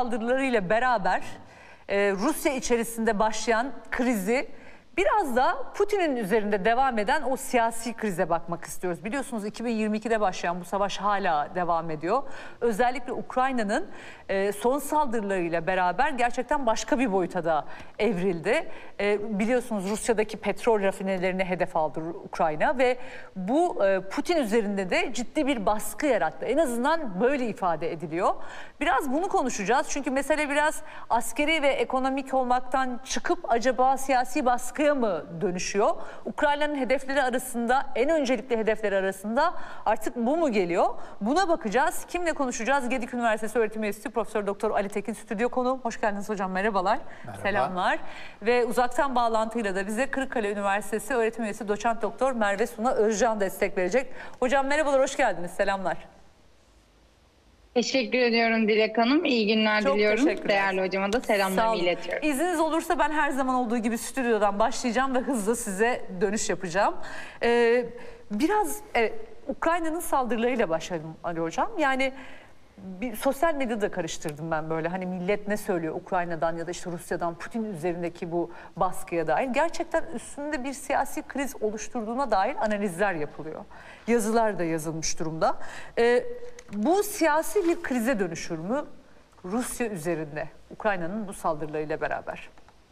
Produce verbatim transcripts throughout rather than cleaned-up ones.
saldırılarıyla beraber e, Rusya içerisinde başlayan krizi, biraz da Putin'in üzerinde devam eden o siyasi krize bakmak istiyoruz. Biliyorsunuz iki bin yirmi ikide başlayan bu savaş hala devam ediyor. Özellikle Ukrayna'nın e, son saldırılarıyla beraber gerçekten başka bir boyuta da evrildi. E, biliyorsunuz Rusya'daki petrol rafinerilerine hedef aldı Ukrayna ve bu e, Putin üzerinde de ciddi bir baskı yarattı. En azından böyle ifade ediliyor. Biraz bunu konuşacağız. Çünkü mesele biraz askeri ve ekonomik olmaktan çıkıp acaba siyasi baskı mı dönüşüyor? Ukrayna'nın hedefleri arasında, en öncelikli hedefleri arasında artık bu mu geliyor? Buna bakacağız. Kimle konuşacağız? Gedik Üniversitesi öğretim üyesi Profesör Doktor Ali Tekin stüdyo konuğum. Hoş geldiniz hocam. Merhabalar. Merhaba. Selamlar. Ve uzaktan bağlantıyla da bize Kırıkkale Üniversitesi öğretim üyesi Doçent Doktor Merve Suna Özcan destek verecek. Hocam merhabalar, hoş geldiniz. Selamlar. Teşekkür ediyorum Dilek Hanım. İyi günler Çok diliyorum. teşekkürler. Değerli hocama da selamlarımı iletiyorum. İzniniz olursa ben her zaman olduğu gibi stüdyodan başlayacağım ve hızlı size dönüş yapacağım. Ee, biraz evet, Ukrayna'nın saldırılarıyla başlayalım Ali Hocam. Yani bir, sosyal medyada karıştırdım ben böyle. Hani millet ne söylüyor Ukrayna'dan ya da işte Rusya'dan, Putin üzerindeki bu baskıya dair. Gerçekten üstünde bir siyasi kriz oluşturduğuna dair analizler yapılıyor. Yazılar da yazılmış durumda. Ee, bu siyasi bir krize dönüşür mü Rusya üzerinde, Ukrayna'nın bu saldırılarıyla beraber?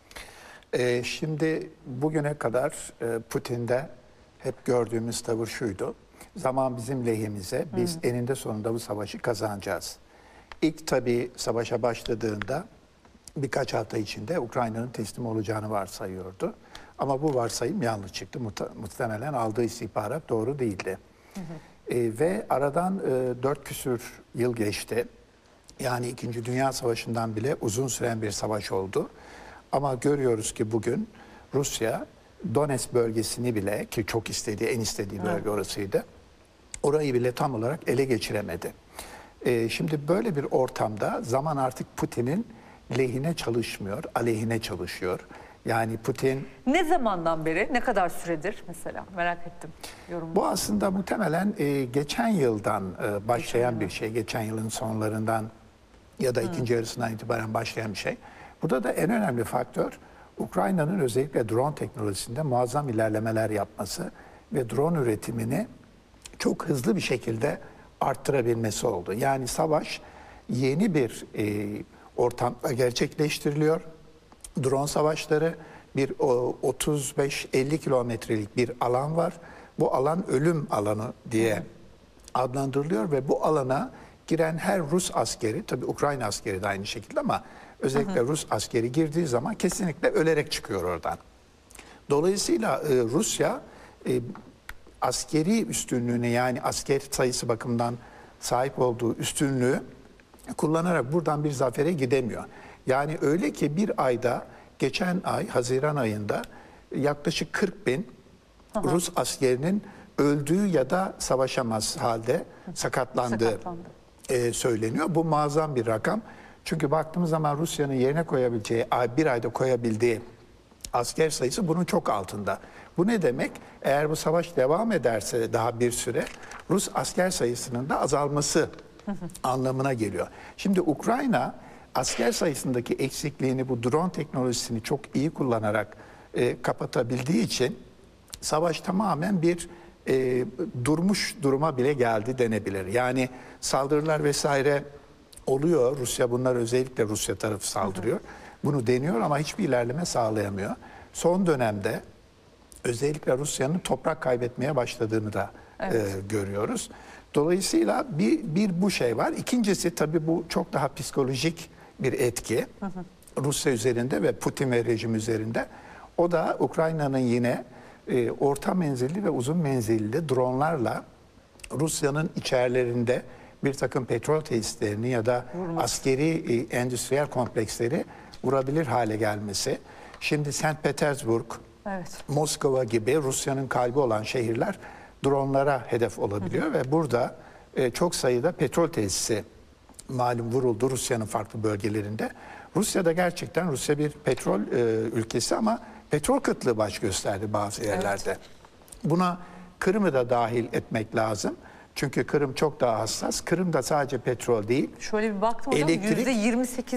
Ee, şimdi bugüne kadar e, Putin'de hep gördüğümüz tavır şuydu. Zaman bizim lehimize, biz hmm. eninde sonunda bu savaşı kazanacağız. İlk tabii savaşa başladığında birkaç hafta içinde Ukrayna'nın teslim olacağını varsayıyordu. Ama bu varsayım yanlış çıktı. Muhtemelen aldığı istihbarat doğru değildi. Hmm. E, ve aradan e, dört küsür yıl geçti. Yani İkinci Dünya Savaşı'ndan bile uzun süren bir savaş oldu. Ama görüyoruz ki bugün Rusya Donetsk bölgesini bile, ki çok istediği, en istediği bölge orasıydı, orayı bile tam olarak ele geçiremedi. Ee, şimdi böyle bir ortamda zaman artık Putin'in lehine çalışmıyor, aleyhine çalışıyor. Yani Putin... Ne zamandan beri, ne kadar süredir mesela? Merak ettim yorumu. Bu aslında muhtemelen e, geçen yıldan e, başlayan geçen bir şey. Geçen yılın sonlarından ya da hmm. ikinci yarısından itibaren başlayan bir şey. Burada da en önemli faktör Ukrayna'nın özellikle drone teknolojisinde muazzam ilerlemeler yapması ve drone üretimini çok hızlı bir şekilde arttırabilmesi oldu. Yani savaş yeni bir e, ortamda gerçekleştiriliyor. Drone savaşları bir otuz beş elli kilometrelik bir alan var. Bu alan ölüm alanı diye Hı. adlandırılıyor ve bu alana giren her Rus askeri, tabii Ukrayna askeri de aynı şekilde ama özellikle Hı. Rus askeri girdiği zaman kesinlikle ölerek çıkıyor oradan. Dolayısıyla e, Rusya e, askeri üstünlüğüne, yani asker sayısı bakımından sahip olduğu üstünlüğü kullanarak buradan bir zafere gidemiyor. Yani öyle ki bir ayda, geçen ay Haziran ayında yaklaşık kırk bin Aha. Rus askerinin öldüğü ya da savaşamaz halde sakatlandığı Sakatlandı. e, söyleniyor. Bu muazzam bir rakam. Çünkü baktığımız zaman Rusya'nın yerine koyabileceği, bir ayda koyabildiği asker sayısı bunun çok altında. Bu ne demek? Eğer bu savaş devam ederse daha bir süre Rus asker sayısının da azalması anlamına geliyor. Şimdi Ukrayna asker sayısındaki eksikliğini bu drone teknolojisini çok iyi kullanarak e, kapatabildiği için savaş tamamen bir e, durmuş duruma bile geldi denebilir. Yani saldırılar vesaire oluyor. Rusya, bunlar özellikle Rusya tarafı saldırıyor. Bunu deniyor ama hiçbir ilerleme sağlayamıyor. Son dönemde özellikle Rusya'nın toprak kaybetmeye başladığını da evet. e, görüyoruz. Dolayısıyla bir, bir bu şey var. İkincisi tabii bu çok daha psikolojik bir etki hı hı. Rusya üzerinde ve Putin ve rejim üzerinde. O da Ukrayna'nın yine e, orta menzilli ve uzun menzilli dronlarla Rusya'nın içerilerinde bir takım petrol tesislerini ya da Vurmuş. askeri e, endüstriyel kompleksleri vurabilir hale gelmesi. Şimdi Sankt Petersburg, evet. Moskova gibi Rusya'nın kalbi olan şehirler dronlara hedef olabiliyor hı hı. ve burada e, çok sayıda petrol tesisi malum vuruldu Rusya'nın farklı bölgelerinde. Rusya'da gerçekten Rusya bir petrol e, ülkesi ama petrol kıtlığı baş gösterdi bazı yerlerde. Evet. Buna Kırım'ı da dahil etmek lazım. Çünkü Kırım çok daha hassas. Kırım'da sadece petrol değil. Şöyle bir baktım hocam, yüzde yirmi sekiz